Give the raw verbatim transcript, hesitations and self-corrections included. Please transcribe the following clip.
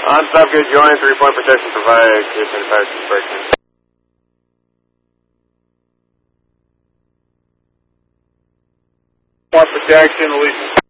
On stop, good join, three-point protection provided, case manufacturing correction. Point protection, release.